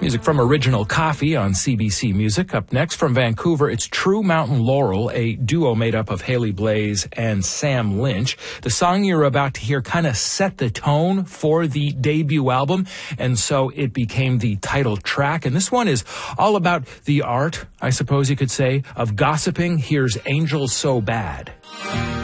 Music from Original Coffee on CBC Music. Up next from Vancouver, it's True Mountain Laurel, a duo made up of Haley Blaze and Sam Lynch. The song you're about to hear kind of set the tone for the debut album, and so it became the title track. And this one is all about the art, I suppose you could say, of gossiping. Here's Angel So Bad.